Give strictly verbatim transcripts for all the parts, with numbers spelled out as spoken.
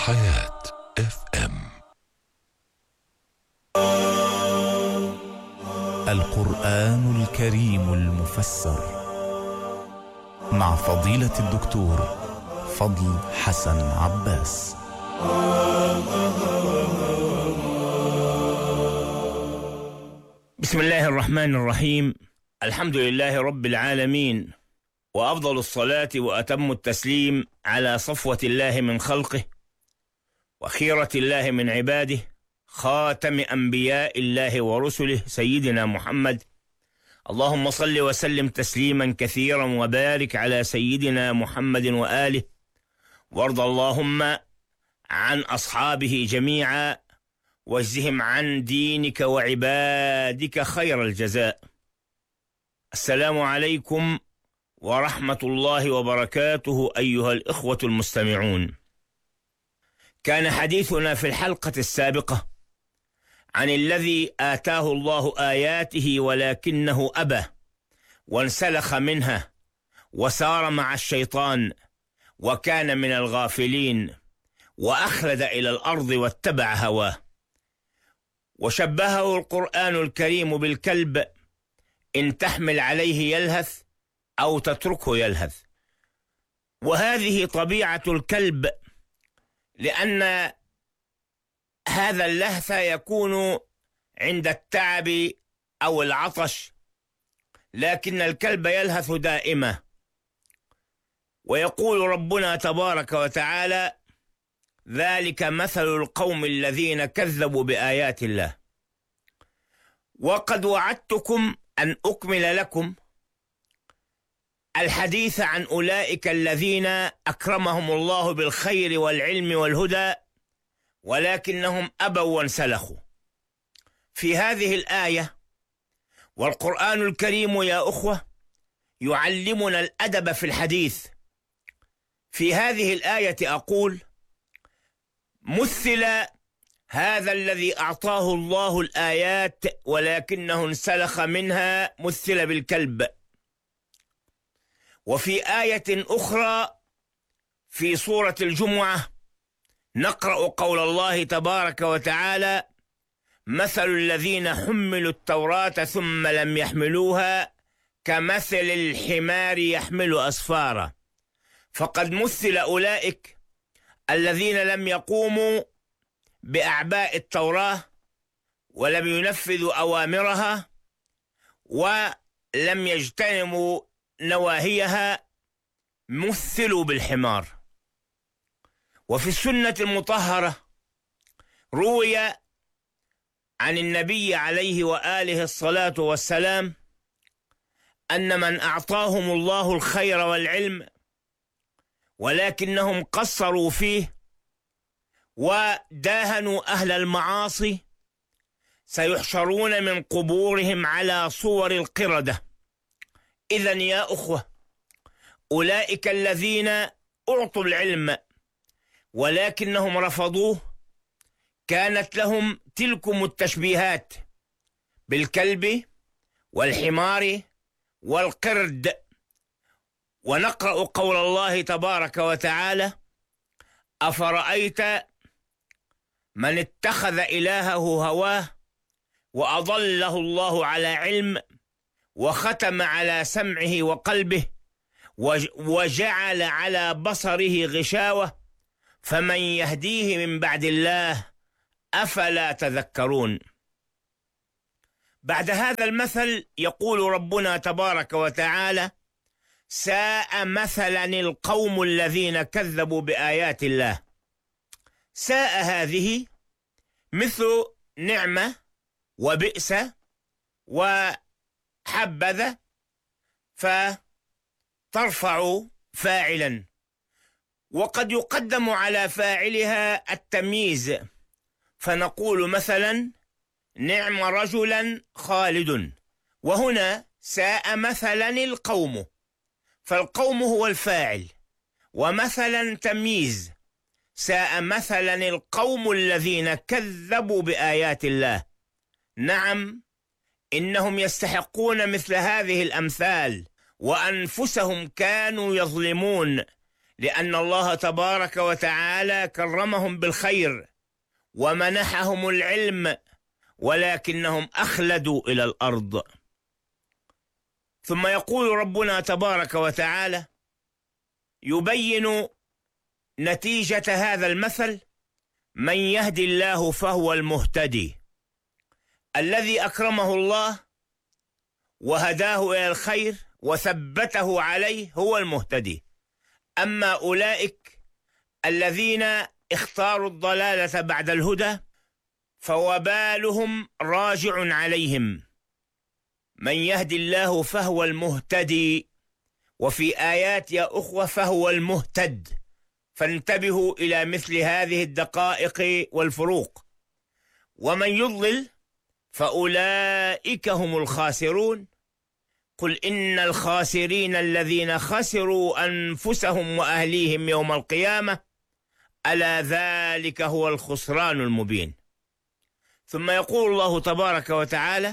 حياة اف ام. القرآن الكريم المفسر مع فضيلة الدكتور فضل حسن عباس. بسم الله الرحمن الرحيم. الحمد لله رب العالمين، وأفضل الصلاة وأتم التسليم على صفوة الله من خلقه وخيرة الله من عباده، خاتم أنبياء الله ورسله، سيدنا محمد. اللهم صل وسلم تسليما كثيرا وبارك على سيدنا محمد وآله، وارض اللهم عن أصحابه جميعا، واجزهم عن دينك وعبادك خير الجزاء. السلام عليكم ورحمة الله وبركاته أيها الإخوة المستمعون. كان حديثنا في الحلقة السابقة عن الذي آتاه الله آياته ولكنه أبى وانسلخ منها وسار مع الشيطان وكان من الغافلين وأخلد إلى الأرض واتبع هواه، وشبهه القرآن الكريم بالكلب، إن تحمل عليه يلهث أو تتركه يلهث. وهذه طبيعة الكلب، لأن هذا اللهث يكون عند التعب أو العطش، لكن الكلب يلهث دائما. ويقول ربنا تبارك وتعالى: ذلك مثل القوم الذين كذبوا بآيات الله. وقد وعدتكم أن أكمل لكم الحديث عن أولئك الذين أكرمهم الله بالخير والعلم والهدى ولكنهم أبوا وانسلخوا. في هذه الآية، والقرآن الكريم يا أخوة يعلمنا الأدب في الحديث، في هذه الآية أقول: مثل هذا الذي أعطاه الله الآيات ولكنه انسلخ منها، مثل بالكلب. وفي آية أخرى في سورة الجمعة نقرأ قول الله تبارك وتعالى: مثل الذين حملوا التوراة ثم لم يحملوها كمثل الحمار يحمل أسفارا. فقد مثل أولئك الذين لم يقوموا بأعباء التوراة ولم ينفذوا أوامرها ولم يجتنبوا نواهيها، مثلوا بالحمار. وفي السنة المطهرة روي عن النبي عليه وآله الصلاة والسلام أن من أعطاهم الله الخير والعلم ولكنهم قصروا فيه وداهنوا أهل المعاصي سيحشرون من قبورهم على صور القردة. إذن يا أخوة، أولئك الذين أعطوا العلم ولكنهم رفضوه كانت لهم تلكم التشبيهات بالكلب والحمار والقرد. ونقرأ قول الله تبارك وتعالى: أفرأيت من اتخذ إلهه هواه وأضله الله على علم وختم على سمعه وقلبه وجعل على بصره غشاوة فمن يهديه من بعد الله أفلا تذكرون. بعد هذا المثل يقول ربنا تبارك وتعالى: ساء مثلا القوم الذين كذبوا بآيات الله. ساء هذه مثل نعمة وبئس وحبذا، فترفع فاعلا، وقد يقدم على فاعلها التمييز، فنقول مثلا: نعم رجلا خالد. وهنا ساء مثلا القوم، فالقوم هو الفاعل، ومثلا تمييز. ساء مثلا القوم الذين كذبوا بآيات الله. نعم، إنهم يستحقون مثل هذه الأمثال، وأنفسهم كانوا يظلمون، لأن الله تبارك وتعالى كرمهم بالخير ومنحهم العلم، ولكنهم أخلدوا إلى الأرض. ثم يقول ربنا تبارك وتعالى يبين نتيجة هذا المثل: من يهدي الله فهو المهتدي. الذي أكرمه الله وهداه إلى الخير وثبته عليه هو المهتدي. أما أولئك الذين اختاروا الضلالة بعد الهدى فوبالهم راجع عليهم. من يهدي الله فهو المهتدي، وفي آيات يا أخوة فهو المهتد، فانتبهوا إلى مثل هذه الدقائق والفروق. ومن يضلل فأولئك هم الخاسرون. قل إن الخاسرين الذين خسروا أنفسهم وأهليهم يوم القيامة ألا ذلك هو الخسران المبين. ثم يقول الله تبارك وتعالى: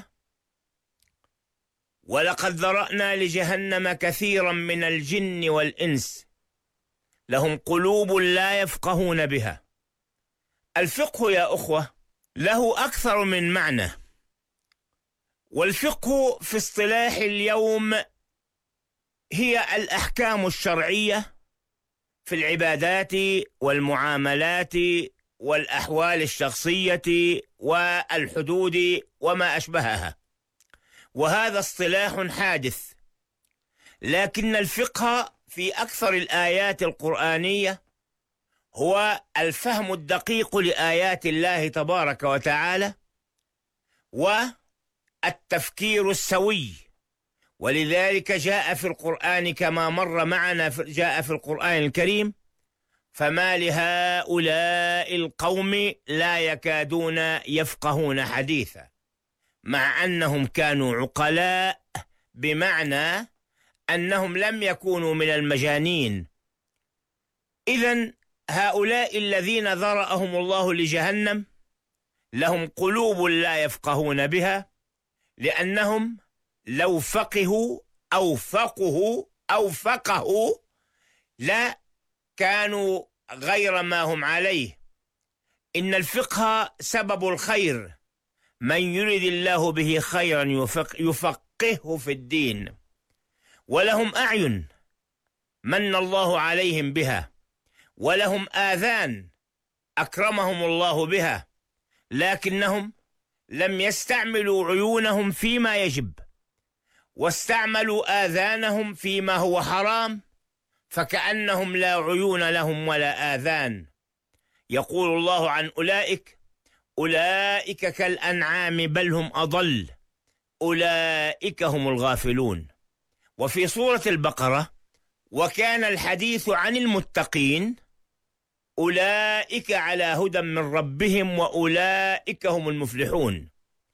ولقد ذرأنا لجهنم كثيرا من الجن والإنس لهم قلوب لا يفقهون بها. الفقه يا أخوة له أكثر من معنى، والفقه في اصطلاح اليوم هي الأحكام الشرعية في العبادات والمعاملات والأحوال الشخصية والحدود وما أشبهها، وهذا اصطلاح حادث. لكن الفقه في أكثر الآيات القرآنية هو الفهم الدقيق لآيات الله تبارك وتعالى والتفكير السوي. ولذلك جاء في القرآن كما مر معنا جاء في القرآن الكريم: فما لهؤلاء القوم لا يكادون يفقهون حديثا، مع أنهم كانوا عقلاء، بمعنى أنهم لم يكونوا من المجانين. إذن هؤلاء الذين ذرأهم الله لجهنم لهم قلوب لا يفقهون بها، لأنهم لو فقهوا أو فقهوا أو فقهوا لا كانوا غير ما هم عليه. إن الفقه سبب الخير، من يرد الله به خيرا يفقهه في الدين. ولهم أعين من الله عليهم بها، ولهم آذان أكرمهم الله بها، لكنهم لم يستعملوا عيونهم فيما يجب، واستعملوا آذانهم فيما هو حرام، فكأنهم لا عيون لهم ولا آذان. يقول الله عن أولئك: أولئك كالأنعام بل هم أضل أولئك هم الغافلون. وفي سورة البقرة: وكان الحديث عن المتقين أولئك على هدى من ربهم وأولئك هم المفلحون.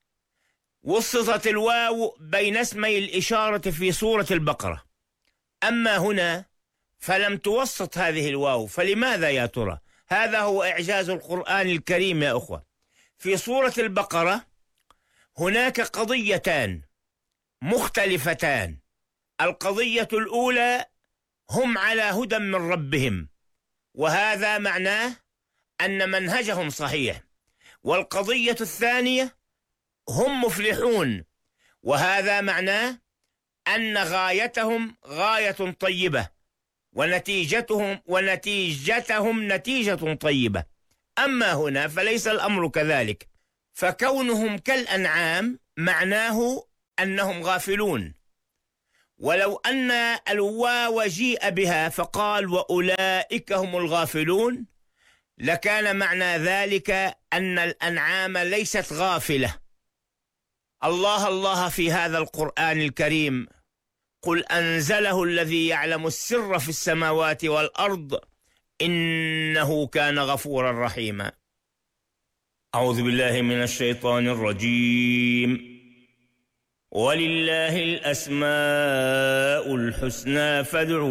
وسطت الواو بين اسمي الإشارة في سورة البقرة، أما هنا فلم توسط هذه الواو، فلماذا يا ترى؟ هذا هو إعجاز القرآن الكريم يا أخوة. في سورة البقرة هناك قضيتان مختلفتان. القضية الأولى هم على هدى من ربهم، وهذا معناه أن منهجهم صحيح. والقضية الثانية هم مفلحون، وهذا معناه أن غايتهم غاية طيبة، ونتيجتهم ونتيجتهم نتيجة طيبة. أما هنا فليس الأمر كذلك، فكونهم كالأنعام معناه أنهم غافلون. ولو أن الواو جيء بها فقال وأولئك هم الغافلون لكان معنى ذلك أن الأنعام ليست غافلة. الله الله في هذا القرآن الكريم: قل أنزله الذي يعلم السر في السماوات والأرض إنه كان غفورا رحيما. أعوذ بالله من الشيطان الرجيم. ولله الأسماء الحسنى فادعوه